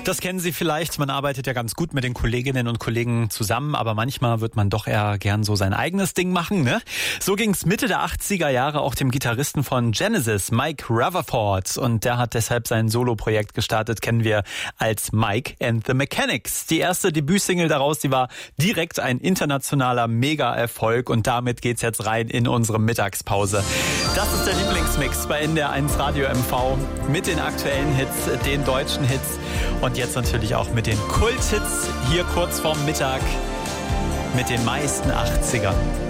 Das kennen Sie vielleicht, man arbeitet ja ganz gut mit den Kolleginnen und Kollegen zusammen, aber manchmal wird man doch eher gern so sein eigenes Ding machen, ne? So ging's Mitte der 80er Jahre auch dem Gitarristen von Genesis, Mike Rutherford, und der hat deshalb sein Soloprojekt gestartet, kennen wir als Mike and the Mechanics. Die erste Debütsingle daraus, die war direkt ein internationaler Mega-Erfolg, und damit geht's jetzt rein in unsere Mittagspause. Das ist der Lieblingsmix bei NDR 1 Radio MV mit den aktuellen Hits, den deutschen Hits und jetzt natürlich auch mit den Kulthits hier kurz vorm Mittag mit den meisten 80ern.